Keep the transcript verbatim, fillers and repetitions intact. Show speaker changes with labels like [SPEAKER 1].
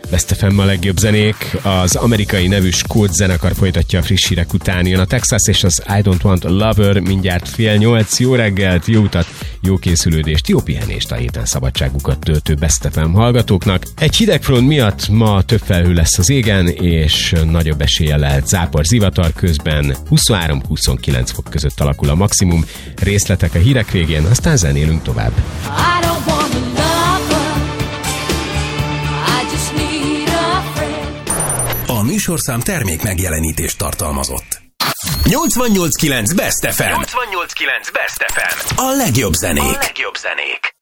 [SPEAKER 1] Best ef em a legjobb zenék. Az amerikai nevű skót zenekar folytatja a friss hírek után. Jön a Texas és az I Don't Want a Lover mindjárt fél nyolc. Jó reggelt, jó utat, jó készülődést, jó pihenést a héten szabadságukat töltő Best ef em hallgatóknak. Egy hideg front miatt ma több felhő lesz az égen, és nagyobb eséllyel lehet zápor, zivatar, közben huszonhárom-huszonkilenc fok között alakul a maximum. Részletek a hírek végén, aztán zenélünk tovább.
[SPEAKER 2] A műsorszám termék megjelenítést tartalmazott. nyolcvannyolc kilenc Best ef em. nyolcvannyolc kilenc Best ef em. A legjobb zenék. A legjobb zenék.